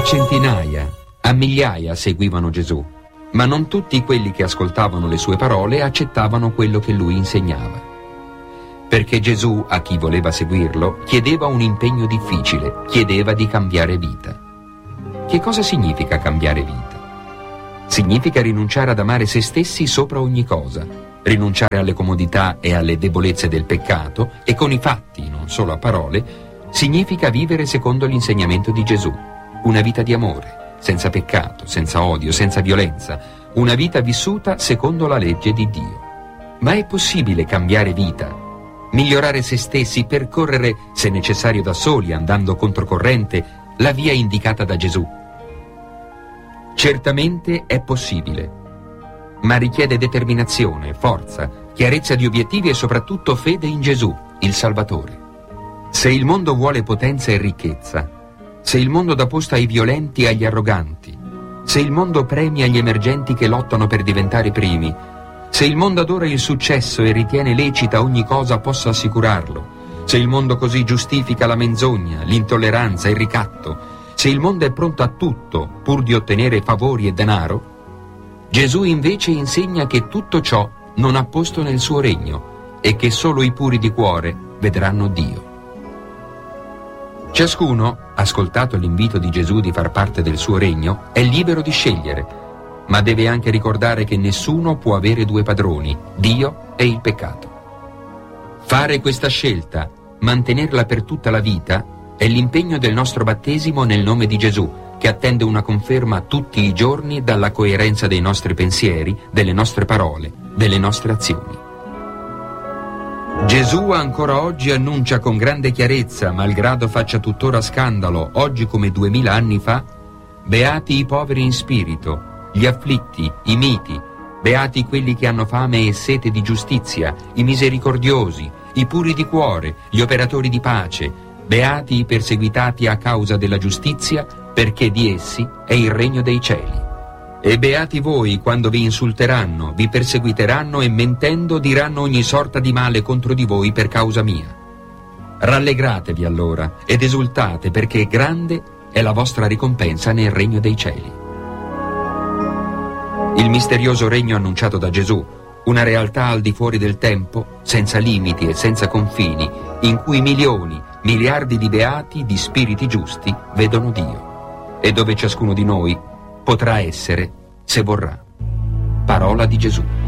centinaia, a migliaia seguivano Gesù, ma non tutti quelli che ascoltavano le sue parole accettavano quello che lui insegnava. Perché Gesù, a chi voleva seguirlo, chiedeva un impegno difficile, chiedeva di cambiare vita. Che cosa significa cambiare vita? Significa rinunciare ad amare se stessi sopra ogni cosa, rinunciare alle comodità e alle debolezze del peccato e con i fatti, non solo a parole, significa vivere secondo l'insegnamento di Gesù, una vita di amore, senza peccato, senza odio, senza violenza, una vita vissuta secondo la legge di Dio. Ma è possibile cambiare vita, migliorare se stessi, percorrere, se necessario da soli, andando controcorrente, la via indicata da Gesù? Certamente è possibile, ma richiede determinazione, forza, chiarezza di obiettivi e soprattutto fede in Gesù, il Salvatore. Se il mondo vuole potenza e ricchezza, se il mondo dà posto ai violenti e agli arroganti, se il mondo premia gli emergenti che lottano per diventare primi, se il mondo adora il successo e ritiene lecita ogni cosa possa assicurarlo, se il mondo così giustifica la menzogna, l'intolleranza, il ricatto, se il mondo è pronto a tutto pur di ottenere favori e denaro, Gesù invece insegna che tutto ciò non ha posto nel suo regno e che solo i puri di cuore vedranno Dio. Ciascuno, ascoltato l'invito di Gesù di far parte del suo regno, è libero di scegliere, ma deve anche ricordare che nessuno può avere due padroni, Dio e il peccato. Fare questa scelta, mantenerla per tutta la vita, è l'impegno del nostro battesimo nel nome di Gesù, che attende una conferma tutti i giorni dalla coerenza dei nostri pensieri, delle nostre parole, delle nostre azioni. Gesù ancora oggi annuncia con grande chiarezza, malgrado faccia tuttora scandalo, oggi come 2000 anni fa: beati i poveri in spirito, gli afflitti, i miti, beati quelli che hanno fame e sete di giustizia, i misericordiosi, i puri di cuore, gli operatori di pace, beati i perseguitati a causa della giustizia, perché di essi è il regno dei cieli. E beati voi quando vi insulteranno, vi perseguiteranno e mentendo diranno ogni sorta di male contro di voi per causa mia. Rallegratevi allora ed esultate, perché grande è la vostra ricompensa nel regno dei cieli. Il misterioso regno annunciato da Gesù, una realtà al di fuori del tempo, senza limiti e senza confini, in cui milioni, miliardi di beati, di spiriti giusti, vedono Dio, e dove ciascuno di noi potrà essere se vorrà. Parola di Gesù.